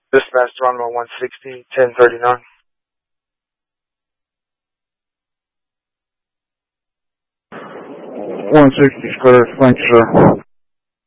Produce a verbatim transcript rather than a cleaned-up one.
Dispatch Geronimo one sixty, ten thirty-nine. one sixty square, thanks, sir.